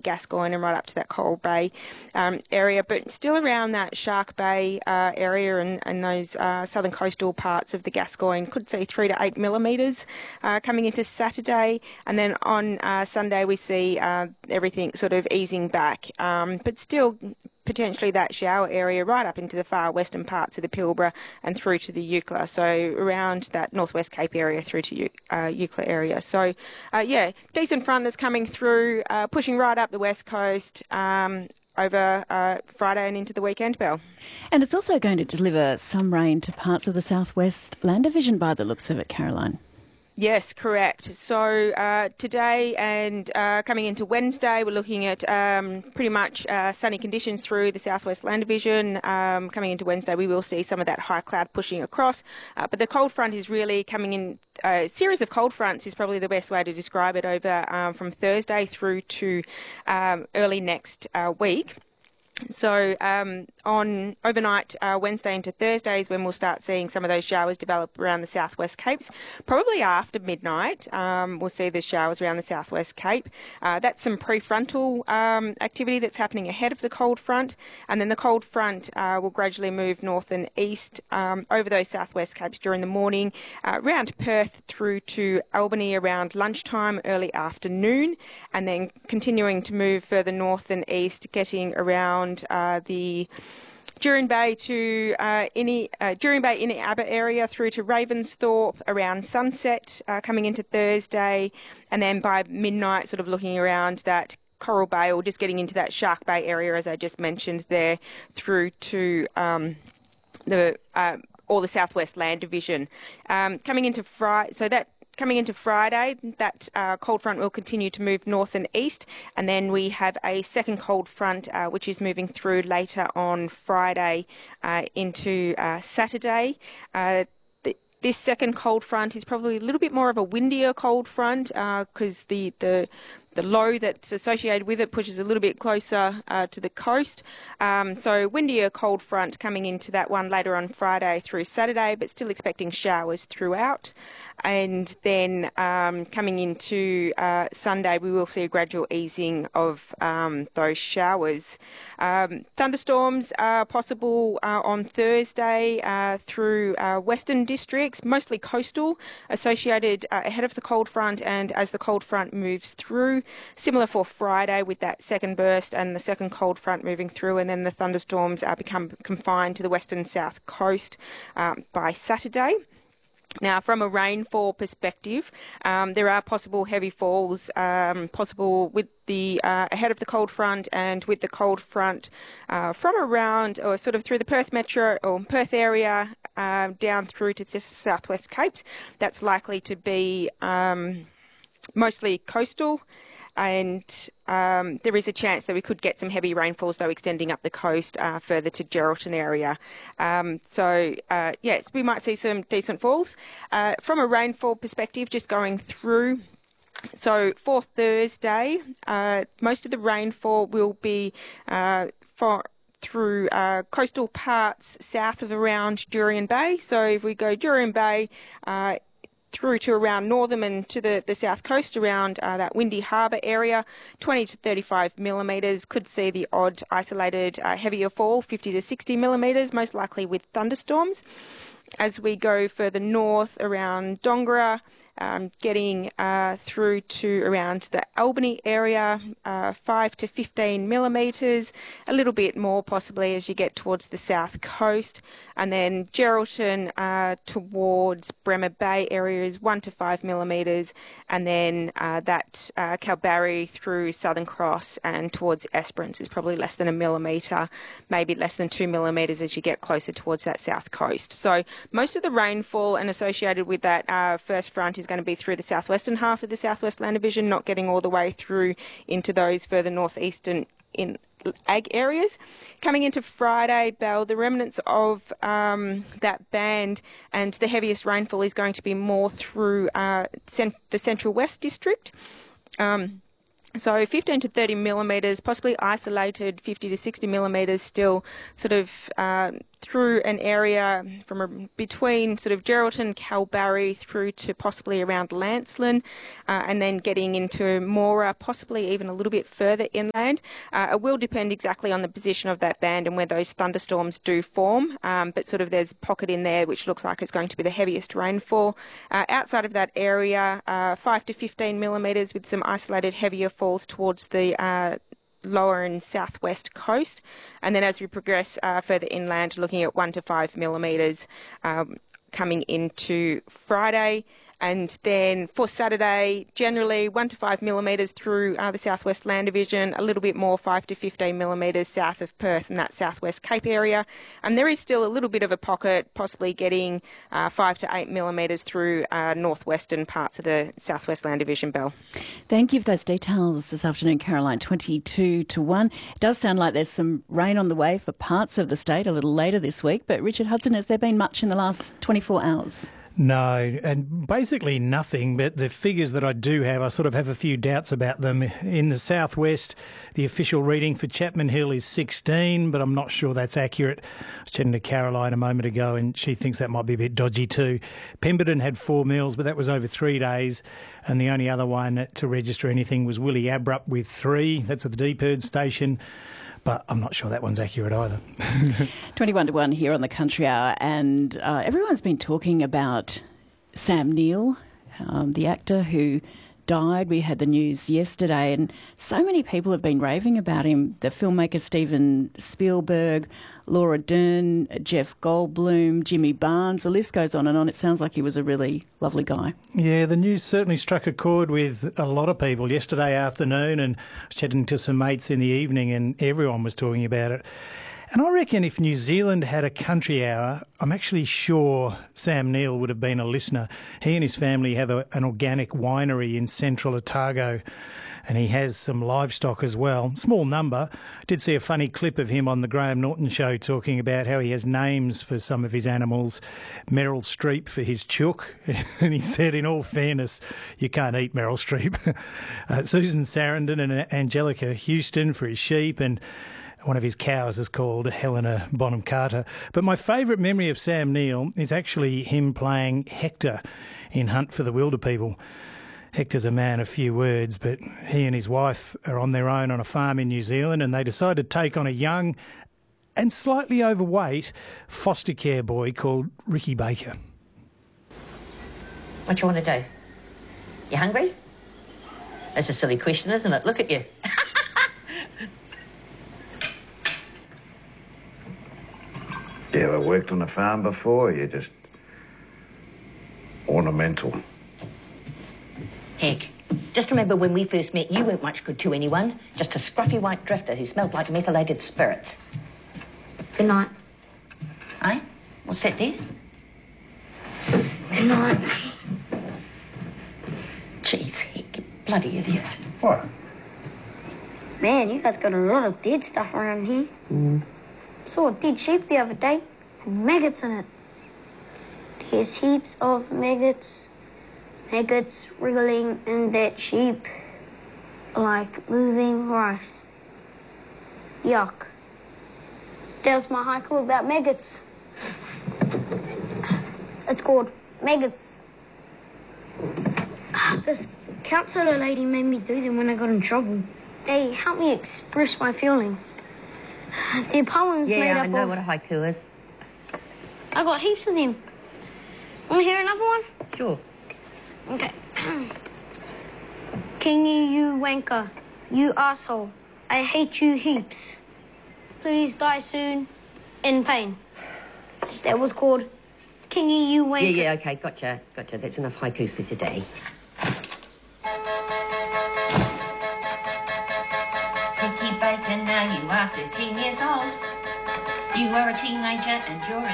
Gascoyne and right up to that Coral Bay area, but still around that Shark Bay area and those southern coastal parts of the Gascoyne. Could see 3 to 8 millimetres coming into Saturday, and then on Sunday we see everything sort of easing back, but still potentially that shower area right up into the far western parts of the Pilbara and through to the Eucla, so around that Northwest Cape area through to Eucla area. So, decent front that's coming through, pushing right up the west coast over Friday and into the weekend, Belle. And it's also going to deliver some rain to parts of the southwest land division by the looks of it, Caroline. Yes, correct. So today and coming into Wednesday, we're looking at pretty much sunny conditions through the southwest land division. Coming into Wednesday, we will see some of that high cloud pushing across, but the cold front is really coming in. A series of cold fronts is probably the best way to describe it over from Thursday through to early next week. So on overnight Wednesday into Thursday is when we'll start seeing some of those showers develop around the southwest Capes. Probably after midnight, we'll see the showers around the southwest Cape. That's some prefrontal activity that's happening ahead of the cold front, and then the cold front will gradually move north and east over those southwest Capes during the morning, around Perth through to Albany around lunchtime, early afternoon, and then continuing to move further north and east, getting around the Durin Bay to Durin Bay Inner Abbott area through to Ravensthorpe around sunset coming into Thursday, and then by midnight sort of looking around that Coral Bay or just getting into that Shark Bay area as I just mentioned there through to the southwest land division. Coming into Friday, that cold front will continue to move north and east, and then we have a second cold front which is moving through later on Friday into Saturday. This second cold front is probably a little bit more of a windier cold front because the low that's associated with it pushes a little bit closer to the coast. So windier cold front coming into that one later on Friday through Saturday, but still expecting showers throughout. And then coming into Sunday, we will see a gradual easing of those showers. Thunderstorms are possible on Thursday through western districts, mostly coastal, associated ahead of the cold front and as the cold front moves through. Similar for Friday with that second burst and the second cold front moving through, and then the thunderstorms become confined to the western south coast by Saturday. Now, from a rainfall perspective, there are possible heavy falls possible with the ahead of the cold front and with the cold front from around or sort of through the Perth metro or Perth area down through to the southwest Capes. That's likely to be mostly coastal. And there is a chance that we could get some heavy rainfalls, though, extending up the coast further to Geraldton area. Yes, we might see some decent falls. From a rainfall perspective, just going through, so for Thursday, most of the rainfall will be through coastal parts south of around Jurien Bay. So if we go Jurien Bay, through to around Northam and to the south coast around that Windy Harbour area, 20 to 35 millimetres. Could see the odd isolated heavier fall, 50 to 60 millimetres, most likely with thunderstorms. As we go further north around Dongara, getting through to around the Albany area, 5 to 15 millimetres, a little bit more possibly as you get towards the south coast, and then Geraldton towards Bremer Bay areas, 1 to 5 millimetres, and then that Kalbarri through Southern Cross and towards Esperance is probably less than a millimetre, maybe less than 2 millimetres as you get closer towards that south coast. So most of the rainfall and associated with that first front is going to be through the southwestern half of the southwest land division, not getting all the way through into those further northeastern in ag areas. Coming into Friday, Belle, the remnants of that band and the heaviest rainfall is going to be more through the central west district. So 15 to 30 millimetres, possibly isolated 50 to 60 millimetres still sort of through an area from between sort of Geraldton, Kalbarri through to possibly around Lancelin, and then getting into Moora, possibly even a little bit further inland. It will depend exactly on the position of that band and where those thunderstorms do form, but sort of there's a pocket in there which looks like it's going to be the heaviest rainfall. Outside of that area, 5 to 15 millimetres with some isolated heavier falls towards the lower and southwest coast, and then as we progress further inland, looking at 1 to 5 millimetres coming into Friday. And then for Saturday, generally 1 to 5 millimetres through the southwest land division, a little bit more, 5 to 15 millimetres south of Perth and that southwest Cape area. And there is still a little bit of a pocket, possibly getting 5 to 8 millimetres through northwestern parts of the southwest land division, Belle. Thank you for those details this afternoon, Caroline. 22 to 1. It does sound like there's some rain on the way for parts of the state a little later this week. But Richard Hudson, has there been much in the last 24 hours? No, and basically nothing, but the figures that I do have, I sort of have a few doubts about them. In the southwest, the official reading for Chapman Hill is 16, but I'm not sure that's accurate. I was chatting to Caroline a moment ago and she thinks that might be a bit dodgy too. Pemberton had 4 mils, but that was over 3 days, and the only other one to register anything was Willie Abrupt with 3. That's at the Deeperd station. But I'm not sure that one's accurate either. 21 to 1 here on the Country Hour, and everyone's been talking about Sam Neill, the actor who died. We had the news yesterday, and so many people have been raving about him. The filmmaker Steven Spielberg, Laura Dern, Jeff Goldblum, Jimmy Barnes, the list goes on and on. It sounds like he was a really lovely guy. Yeah, the news certainly struck a chord with a lot of people yesterday afternoon, and I was chatting to some mates in the evening and everyone was talking about it. And I reckon if New Zealand had a country hour, I'm actually sure Sam Neill would have been a listener. He and his family have an organic winery in central Otago, and he has some livestock as well. Small number. I did see a funny clip of him on the Graham Norton show talking about how he has names for some of his animals. Meryl Streep for his chook. And he said, in all fairness, you can't eat Meryl Streep. Susan Sarandon and Angelica Houston for his sheep, and one of his cows is called Helena Bonham Carter. But my favourite memory of Sam Neill is actually him playing Hector in Hunt for the Wilderpeople. Hector's a man of few words, but he and his wife are on their own on a farm in New Zealand, and they decide to take on a young and slightly overweight foster care boy called Ricky Baker. What you want to do? You hungry? That's a silly question, isn't it? Look at you. You ever worked on a farm before? You're just ornamental. Heck, just remember when we first met, you weren't much good to anyone. Just a scruffy white drifter who smelled like methylated spirits. Good night. Eh? What's that, dear? Good night. Jeez, heck, you bloody idiot. What? Man, you guys got a lot of dead stuff around here. Saw a dead sheep the other day. Had maggots in it. There's heaps of maggots. Maggots wriggling in that sheep. Like moving rice. Yuck. That was my haiku about maggots. It's called Maggots. This counsellor lady made me do them when I got in trouble. They helped me express my feelings. They're poems made up of... Yeah, I know what a haiku is. I got heaps of them. Want to hear another one? Sure. Okay. Kingy, you wanker. You asshole. I hate you heaps. Please die soon in pain. That was called Kingy, you wanker. Yeah, okay, gotcha. That's enough haikus for today. Ricky Baker, now you are 13 years old. You are a teenager and you're